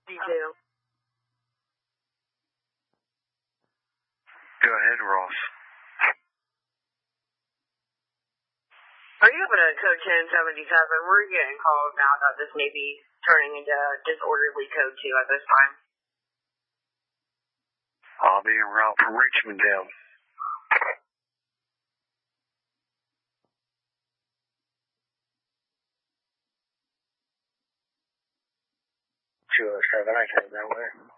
Detail. Go ahead, Ross. Are you up at code 1077? We're getting calls now that this may be turning into disorderly code 2 at this time. I'll be en route from Richmonddale. Sure, 7, I came that way.